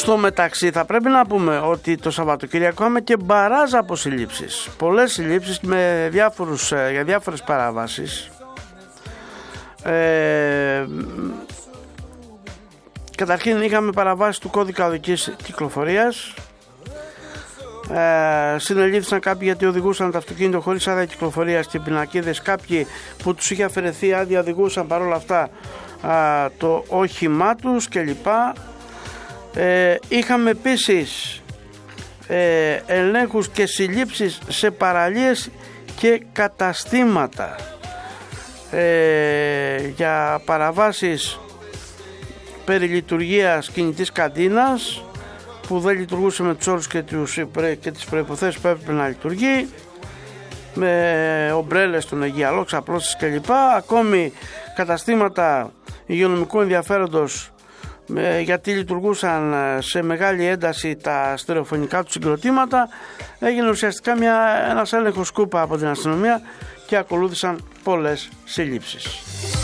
Στο μεταξύ θα πρέπει να πούμε ότι το Σαββατοκύριακο είχαμε και μπαράζ από συλλήψεις. Πολλές συλλήψεις για διάφορες παραβάσεις. Καταρχήν είχαμε παραβάσεις του κώδικα οδικής κυκλοφορίας. Συνελήφθησαν κάποιοι γιατί οδηγούσαν το αυτοκίνητο χωρίς άδεια κυκλοφορίας και πινακίδες. Κάποιοι που τους είχε αφαιρεθεί άδεια οδηγούσαν παρόλα αυτά το όχημά τους κλπ. Είχαμε επίσης ελέγχους και συλλήψεις σε παραλίες και καταστήματα για παραβάσεις περί λειτουργίας κινητής καντίνας που δεν λειτουργούσε με τους όρους και τις προϋποθέσεις που έπρεπε να λειτουργεί, με ομπρέλες στον Αιγιαλό, ξαπλώσεις κλπ. Ακόμη καταστήματα υγειονομικού ενδιαφέροντος, γιατί λειτουργούσαν σε μεγάλη ένταση τα στερεοφωνικά του συγκροτήματα. Έγινε ουσιαστικά ένας έλεγχος σκούπα από την αστυνομία και ακολούθησαν πολλές συλλήψεις.